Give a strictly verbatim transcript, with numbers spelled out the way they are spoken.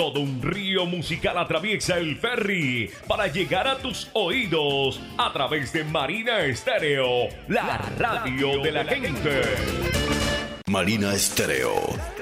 Todo un río musical atraviesa el ferry para llegar a tus oídos a través de Marina Estéreo, la radio de la gente. Marina Estéreo.